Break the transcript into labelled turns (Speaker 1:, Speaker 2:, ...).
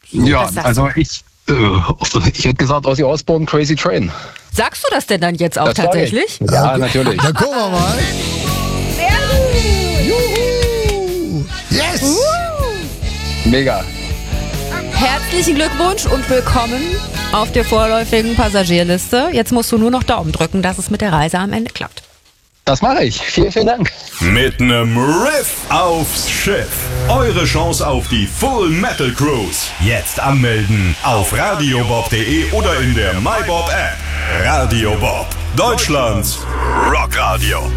Speaker 1: Ja, also ich hätte gesagt, Ozzy Osbourne, Crazy Train.
Speaker 2: Sagst du das denn dann jetzt auch tatsächlich?
Speaker 1: Ja, natürlich.
Speaker 3: Dann gucken wir mal. Juhu. Yes!
Speaker 1: Mega.
Speaker 2: Herzlichen Glückwunsch und willkommen auf der vorläufigen Passagierliste. Jetzt musst du nur noch Daumen drücken, dass es mit der Reise am Ende klappt.
Speaker 1: Das mache ich. Vielen, vielen Dank.
Speaker 4: Mit nem Riff aufs Schiff. Eure Chance auf die Full Metal Cruise. Jetzt anmelden auf radiobob.de oder in der MyBob App. Radio Bob, Deutschlands Rockradio.